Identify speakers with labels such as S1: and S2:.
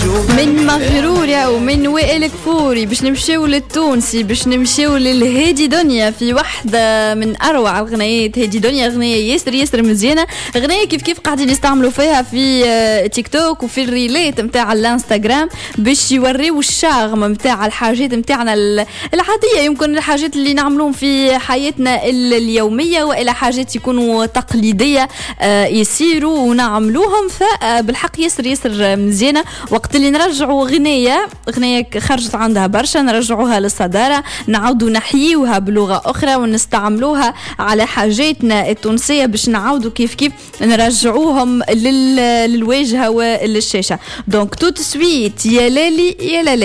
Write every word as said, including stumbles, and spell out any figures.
S1: من مغرورة ومن وائل كفوري باش نمشيو للتونسي، باش نمشيو للهادي دنيا في واحدة من أروع الغنيات. هادي دنيا غنية ياسر ياسر مزيانة، غنية كيف كيف قاعدين يستعملوا فيها في تيك توك وفي الريليت متاع الانستغرام باش يوريو الشاغم متاع الحاجات متاعنا العادية، يمكن الحاجات اللي نعملون في حياتنا اليومية وإلى حاجات يكونوا تقليدية يصيروا ونعملوهم. فبالحق ياسر ياسر مزيانة. وقت اللي نرجعوا غنية غنية خرجت عندها برشا نرجعوها للصدارة، نعودوا نحييوها بلغة أخرى ونستعملوها على حاجاتنا التونسية باش نعودوا كيف كيف نرجعوهم لل... للواجهة وللشاشة. دونك توت سويت يا لالي يا لالي.